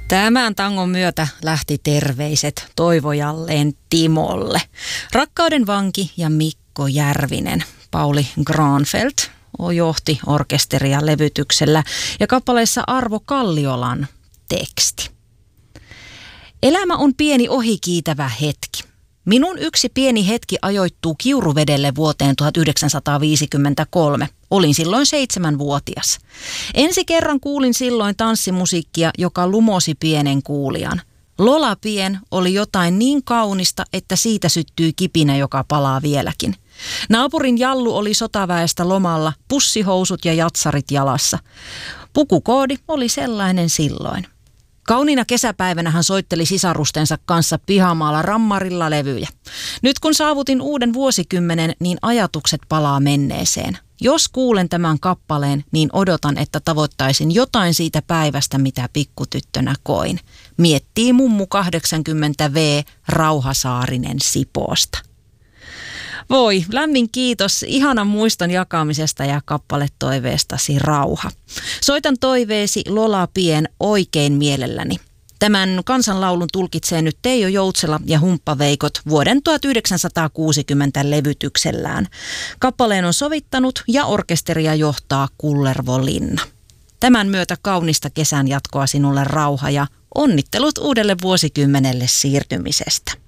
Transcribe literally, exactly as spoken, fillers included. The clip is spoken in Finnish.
Tämän tangon myötä lähti terveiset toivojalleen Timolle. Rakkauden vanki ja Mikko Järvinen. Pauli Granfeldt johti orkesteria levytyksellä ja kappaleessa Arvo Kalliolan teksti. Elämä on pieni ohikiitävä hetki. Minun yksi pieni hetki ajoittuu Kiuruvedelle vuoteen tuhatyhdeksänsataaviisikymmentäkolme. Olin silloin seitsemänvuotias. Ensi kerran kuulin silloin tanssimusiikkia, joka lumosi pienen kuulijan. Lola Pien oli jotain niin kaunista, että siitä syttyi kipinä, joka palaa vieläkin. Naapurin Jallu oli sotaväestä lomalla, pussihousut ja jatsarit jalassa. Pukukoodi oli sellainen silloin. Kauniina kesäpäivänä hän soitteli sisarustensa kanssa pihamaalla rammarilla levyjä. Nyt kun saavutin uuden vuosikymmenen, niin ajatukset palaa menneeseen. Jos kuulen tämän kappaleen, niin odotan, että tavoittaisin jotain siitä päivästä, mitä pikkutyttönä koin. Miettii mummu kahdeksankymmentä vuotias Rauhasaarinen Sipoosta. Voi, lämmin kiitos ihanan muiston jakamisesta ja kappaletoiveestasi Rauha. Soitan toiveesi Lola Pien oikein mielelläni. Tämän kansanlaulun tulkitsee nyt Teijo Joutsela ja Humppaveikot vuoden tuhatyhdeksänsataakuusikymmentä levytyksellään. Kappaleen on sovittanut ja orkesteria johtaa Kullervo Linna. Tämän myötä kaunista kesän jatkoa sinulle Rauha ja onnittelut uudelle vuosikymmenelle siirtymisestä.